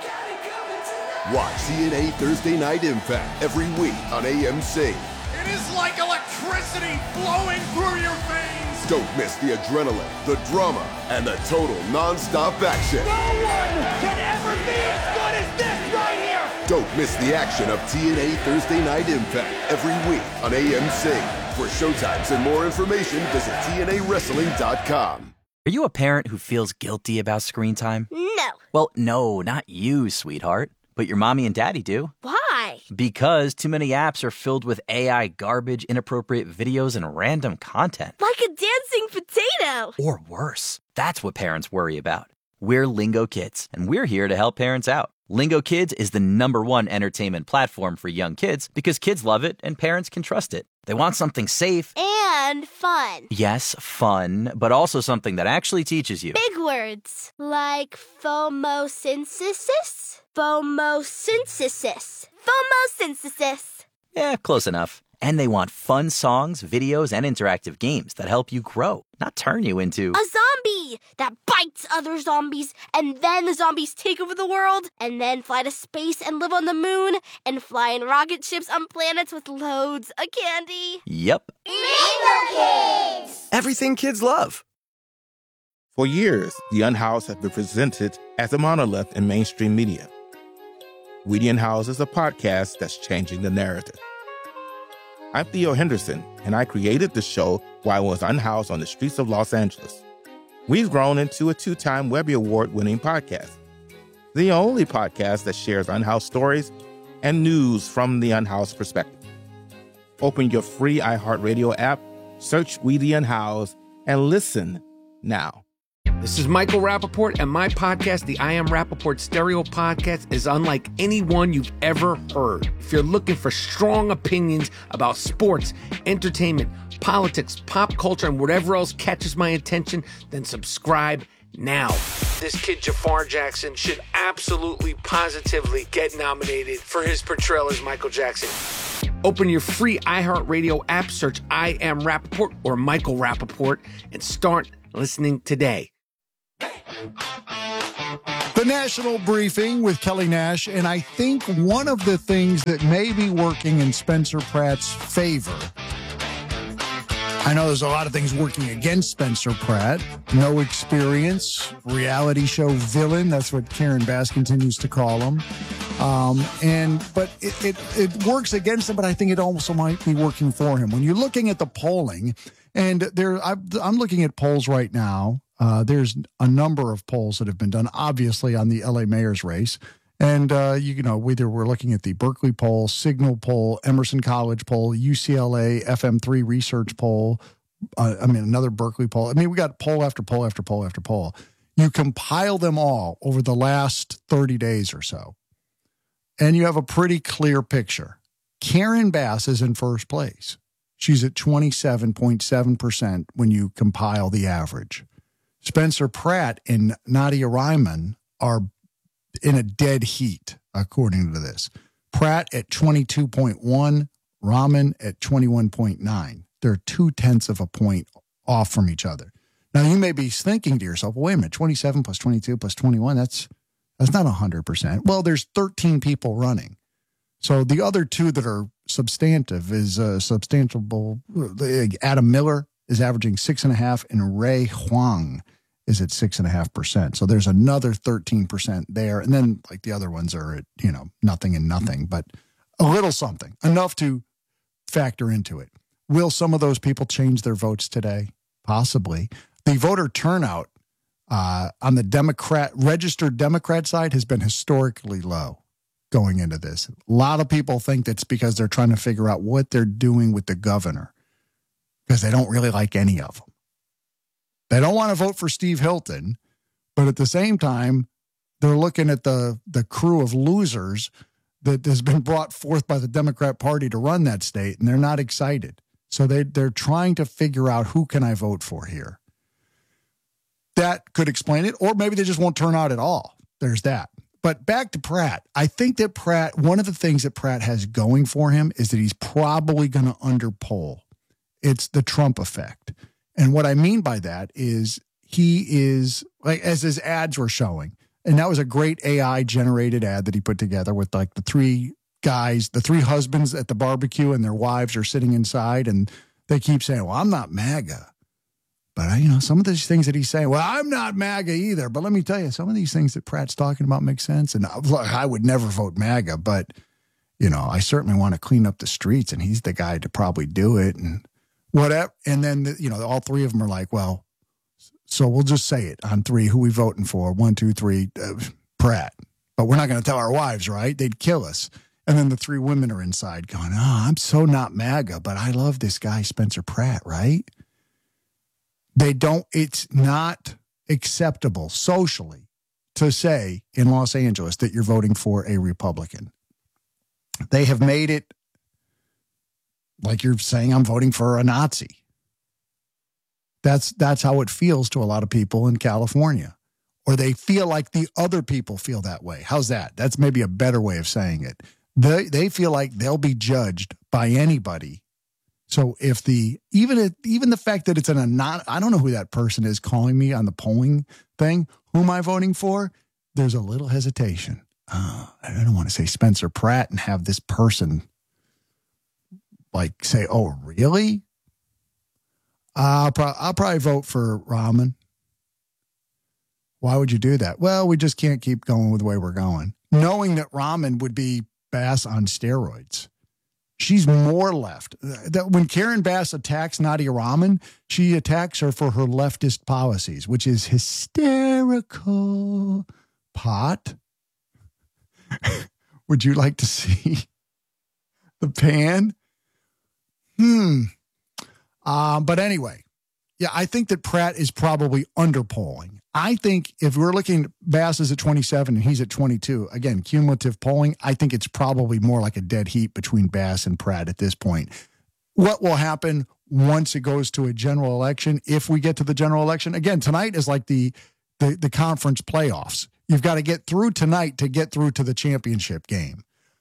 Speaker 16: Watch TNA Thursday Night Impact every week on AMC.
Speaker 17: It is like electricity flowing through your veins.
Speaker 16: Don't miss the adrenaline, the drama, and the total non-stop action.
Speaker 17: No one can ever be as good as this right here.
Speaker 16: Don't miss the action of TNA Thursday Night Impact every week on AMC. For showtimes and more information, visit TNAWrestling.com.
Speaker 18: Are you a parent who feels guilty about screen time?
Speaker 19: No.
Speaker 18: Well, no, not you, sweetheart. But your mommy and daddy do.
Speaker 19: Why?
Speaker 18: Because too many apps are filled with AI garbage, inappropriate videos, and random content.
Speaker 19: Like a dancing potato.
Speaker 18: Or worse. That's what parents worry about. We're Lingo Kids, and we're here to help parents out. Lingo Kids is the #1 entertainment platform for young kids because kids love it and parents can trust it. They want something safe.
Speaker 19: And fun.
Speaker 18: Yes, fun, but also something that actually teaches you.
Speaker 19: Big words. Like phomosynthesis? Phomosynthesis. Phomosynthesis.
Speaker 18: Yeah, close enough. And they want fun songs, videos, and interactive games that help you grow, not turn you into
Speaker 19: a zombie that bites other zombies, and then the zombies take over the world, and then fly to space and live on the moon, and fly in rocket ships on planets with loads of candy.
Speaker 18: Yep.
Speaker 19: Lingo Kids!
Speaker 21: Everything kids love.
Speaker 22: For years, The Unhoused have been presented as a monolith in mainstream media. We the Unhoused is a podcast that's changing the narrative. I'm Theo Henderson, and I created the show while I was unhoused on the streets of Los Angeles. We've grown into a 2-time Webby Award-winning podcast, the only podcast that shares unhoused stories and news from the unhoused perspective. Open your free iHeartRadio app, search We the Unhoused, and listen now.
Speaker 2: This is Michael Rappaport, and my podcast, the I Am Rappaport Stereo Podcast, is unlike any one you've ever heard. If you're looking for strong opinions about sports, entertainment, politics, pop culture, and whatever else catches my attention, then subscribe now. This kid, Jafar Jackson, should absolutely, positively get nominated for his portrayal as Michael Jackson. Open your free iHeartRadio app, search I Am Rappaport or Michael Rappaport, and start listening today.
Speaker 8: The National Briefing with Kelly Nash, and I think one of the things that may be working in Spencer Pratt's favor, I know there's a lot of things working against Spencer Pratt. No experience, reality show villain. That's what Karen Bass continues to call him. But it works against him, but I think it also might be working for him. When you're looking at the polling, and I'm looking at polls right now. There's a number of polls that have been done, obviously, on the LA mayor's race. And, whether we're looking at the Berkeley poll, Signal poll, Emerson College poll, UCLA, FM3 research poll, another Berkeley poll. We got poll after poll after poll after poll. You compile them all over the last 30 days or so, and you have a pretty clear picture. Karen Bass is in first place. She's at 27.7% when you compile the average. Spencer Pratt and Nadia Ryman are in a dead heat, according to this. Pratt at 22.1, Rahman at 21.9. They're 0.2 of a point off from each other. Now, you may be thinking to yourself, well, wait a minute, 27 plus 22 plus 21, that's not 100%. Well, there's 13 people running. So the other two that are substantive is substantial. Adam Miller is averaging 6.5, and Ray Huang is at 6.5%. So there's another 13% there. And then the other ones are at, nothing and nothing, but a little something, enough to factor into it. Will some of those people change their votes today? Possibly. The voter turnout on the registered Democrat side has been historically low going into this. A lot of people think that's because they're trying to figure out what they're doing with the governor, because they don't really like any of them. They don't want to vote for Steve Hilton, but at the same time, they're looking at the crew of losers that has been brought forth by the Democrat Party to run that state, and they're not excited. So they're trying to figure out, who can I vote for here? That could explain it, or maybe they just won't turn out at all. There's that. But back to Pratt. I think that one of the things that Pratt has going for him is that he's probably going to underpoll. It's the Trump effect. And what I mean by that is he is, as his ads were showing, and that was a great AI generated ad that he put together with the three guys, the three husbands at the barbecue, and their wives are sitting inside, and they keep saying, well, I'm not MAGA. But, some of these things that he's saying, well, I'm not MAGA either. But let me tell you, some of these things that Pratt's talking about make sense. And I would never vote MAGA, but, I certainly want to clean up the streets, and he's the guy to probably do it. And whatever. And then, all three of them are like, well, so we'll just say it on three. Who we voting for? 1, 2, 3, Pratt. But we're not going to tell our wives, right? They'd kill us. And then the three women are inside going, oh, I'm so not MAGA, but I love this guy, Spencer Pratt, right? It's not acceptable socially to say in Los Angeles that you're voting for a Republican. They have made it like you're saying, I'm voting for a Nazi. That's how it feels to a lot of people in California. Or they feel like the other people feel that way. How's that? That's maybe a better way of saying it. They feel like they'll be judged by anybody. So if even the fact that it's I don't know who that person is calling me on the polling thing, who am I voting for? There's a little hesitation. I don't want to say Spencer Pratt and have this person say, oh, really? I'll probably vote for Rahman. Why would you do that? Well, we just can't keep going with the way we're going. Knowing that Rahman would be Bass on steroids. She's more left. That when Karen Bass attacks Nadia Rahman, she attacks her for her leftist policies, which is hysterical. Pot? Would you like to see the pan? But anyway, yeah, I think that Pratt is probably underpolling. I think if we're looking, Bass is at 27 and he's at 22. Again, cumulative polling, I think it's probably more like a dead heat between Bass and Pratt at this point. What will happen once it goes to a general election, if we get to the general election? Again, tonight is like the conference playoffs. You've got to get through tonight to get through to the championship game.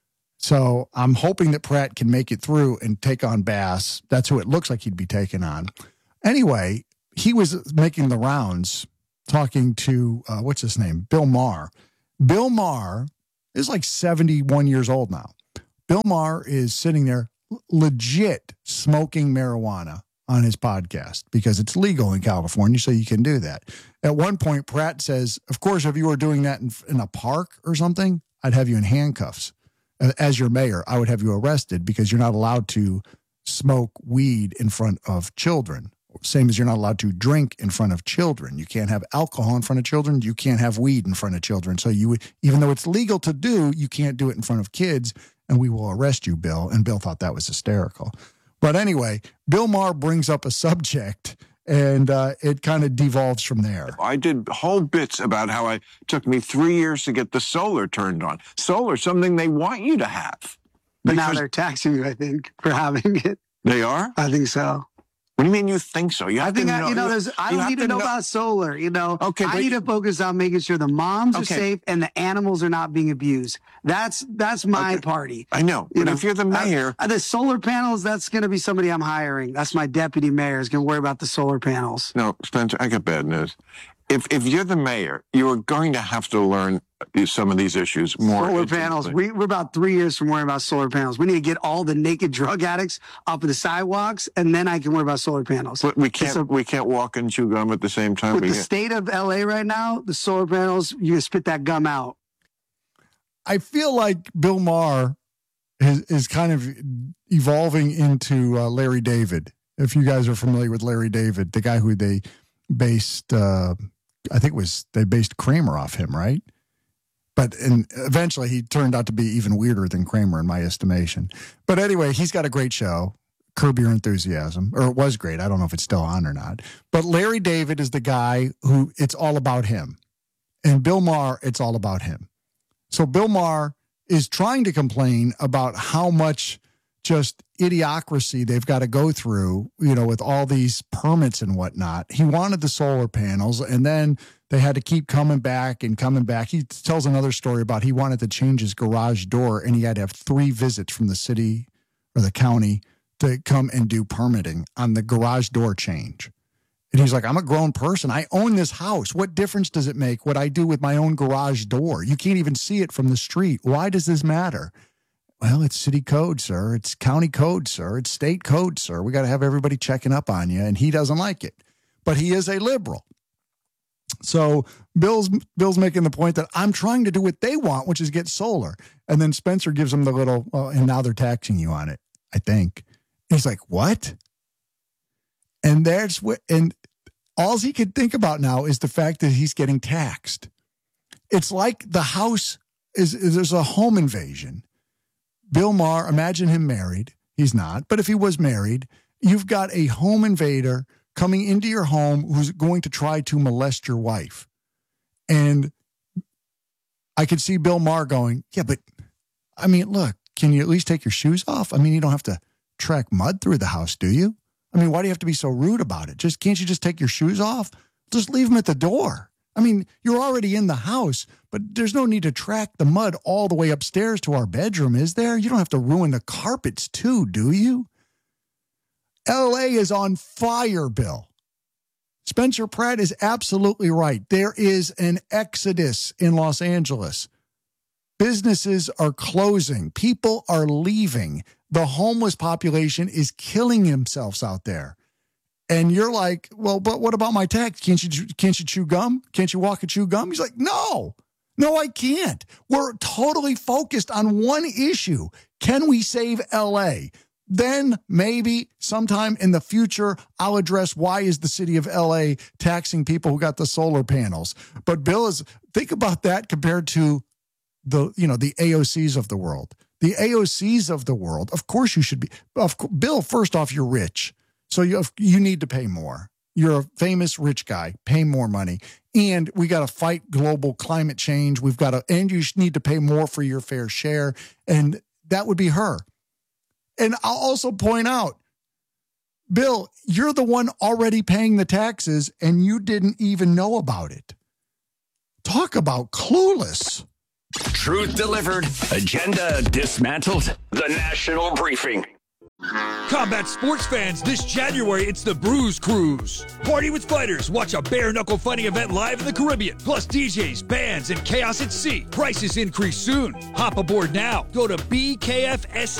Speaker 8: So I'm hoping that Pratt can make it through and take on Bass. That's who it looks like he'd be taking on. Anyway, he was making the rounds talking to, what's his name? Bill Maher. Bill Maher is like 71 years old now. Bill Maher is sitting there legit smoking marijuana on his podcast because it's legal in California, so you can do that. At one point, Pratt says, of course, if you were doing that in a park or something, I'd have you in handcuffs. As your mayor, I would have you arrested because you're not allowed to smoke weed in front of children. Same as you're not allowed to drink in front of children. You can't have alcohol in front of children. You can't have weed in front of children. So you would, even though it's legal to do, you can't do it in front of kids, and we will arrest you, Bill. And Bill thought that was hysterical. But anyway, Bill Maher brings up a subject, and it kind of devolves from there.
Speaker 3: I did whole bits about how it took me 3 years to get the solar turned on. Solar, something they want you to have.
Speaker 4: But now they're taxing you, I think, for having it.
Speaker 3: They are?
Speaker 4: I think so.
Speaker 3: What do you mean you think so? You have
Speaker 4: I think
Speaker 3: to know.
Speaker 4: I don't need to know about solar.
Speaker 3: Okay,
Speaker 4: I need to focus on making sure the moms are safe and the animals are not being abused. That's my party.
Speaker 3: I know, but if you're the mayor,
Speaker 4: the solar panels, that's going to be somebody I'm hiring. That's my deputy mayor is going to worry about the solar panels.
Speaker 3: No, Spencer, I got bad news. If you're the mayor, you are going to have to learn some of these issues more.
Speaker 4: Solar panels. We're about 3 years from worrying about solar panels. We need to get all the naked drug addicts off of the sidewalks, and then I can worry about solar panels.
Speaker 3: But we can't walk and chew gum at the same time.
Speaker 4: With the state of LA right now, the solar panels, you're going to spit that gum out.
Speaker 8: I feel like Bill Maher is kind of evolving into Larry David. If you guys are familiar with Larry David, the guy who they based, they based Kramer off him, right? But eventually he turned out to be even weirder than Kramer in my estimation. But anyway, he's got a great show, Curb Your Enthusiasm, or it was great. I don't know if it's still on or not. But Larry David is the guy who it's all about him. And Bill Maher, it's all about him. So Bill Maher is trying to complain about how much just idiocracy they've got to go through, with all these permits and whatnot. He wanted the solar panels, and then they had to keep coming back and coming back. He tells another story about he wanted to change his garage door, and he had to have 3 visits from the city or the county to come and do permitting on the garage door change. And he's like, I'm a grown person. I own this house. What difference does it make what I do with my own garage door? You can't even see it from the street. Why does this matter? Well, it's city code, sir. It's county code, sir. It's state code, sir. We got to have everybody checking up on you, and he doesn't like it. But he is a liberal. So Bill's making the point that I'm trying to do what they want, which is get solar. And then Spencer gives him the little, and now they're taxing you on it, I think. And he's like, what? And all he could think about now is the fact that he's getting taxed. It's like the house there's a home invasion. Bill Maher, imagine him married. He's not. But if he was married, you've got a home invader coming into your home who's going to try to molest your wife. And I could see Bill Maher going, yeah, but I mean, look, can you at least take your shoes off? I mean, you don't have to track mud through the house, do you? I mean, why do you have to be so rude about it? Can't you just take your shoes off? Just leave them at the door. I mean, you're already in the house, but there's no need to track the mud all the way upstairs to our bedroom, is there? You don't have to ruin the carpets too, do you? LA is on fire, Bill. Spencer Pratt is absolutely right. There is an exodus in Los Angeles. Businesses are closing. People are leaving. The homeless population is killing themselves out there. And you're like, well, but what about my tax? Can't you chew gum? Can't you walk and chew gum? He's like, no, No, I can't. We're totally focused on one issue. Can we save LA? Then maybe sometime in the future, I'll address why is the city of LA taxing people who got the solar panels. But Bill, think about that compared to the AOCs of the world. The AOCs of the world, of course you should be. Bill, first off, you're rich. So you need to pay more. You're a famous rich guy. Pay more money. And we got to fight global climate change. And you need to pay more for your fair share. And that would be her. And I'll also point out, Bill, you're the one already paying the taxes and you didn't even know about it. Talk about clueless.
Speaker 20: Truth delivered, agenda dismantled. The National Briefing.
Speaker 12: Combat sports fans, this January, it's the Bruise Cruise. Party with fighters, watch a bare-knuckle fighting event live in the Caribbean, plus DJs, bands, and chaos at sea. Prices increase soon. Hop aboard now. Go to bkfse.com